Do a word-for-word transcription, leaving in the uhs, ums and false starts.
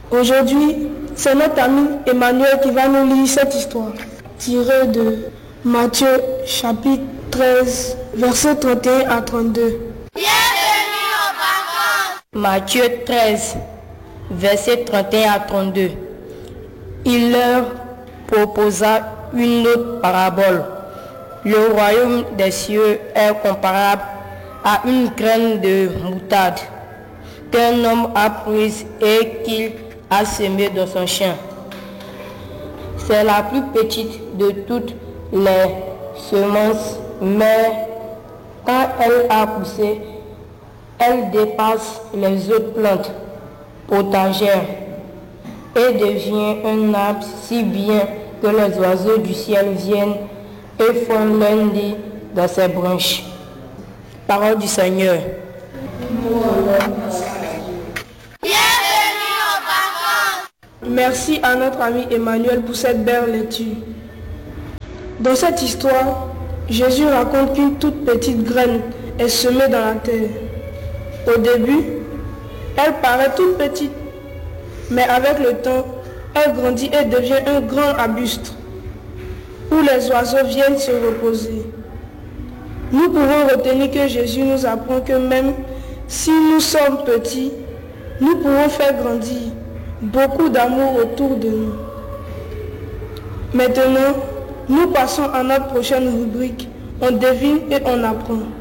Aujourd'hui, c'est notre ami Emmanuel qui va nous lire cette histoire, tirée de Matthieu chapitre treize, versets trente et un à trente-deux. Bienvenue aux vacances. Matthieu treize, versets trente et un à trente-deux. Il leur proposa une autre parabole. Le royaume des cieux est comparable à une graine de moutarde qu'un homme a prise et qu'il a semée dans son champ. C'est la plus petite de toutes les semences, mais quand elle a poussé, elle dépasse les autres plantes potagères et devient un arbre si bien que les oiseaux du ciel viennent et font leur nid dans ses branches. Parole du Seigneur. Bienvenue aux vacances. Merci à notre ami Emmanuel pour cette belle lecture. Dans cette histoire, Jésus raconte qu'une toute petite graine est semée dans la terre. Au début, elle paraît toute petite, mais avec le temps, elle grandit et devient un grand arbuste où les oiseaux viennent se reposer. Nous pouvons retenir que Jésus nous apprend que même si nous sommes petits, nous pouvons faire grandir beaucoup d'amour autour de nous. Maintenant, nous passons à notre prochaine rubrique. On devine et on apprend.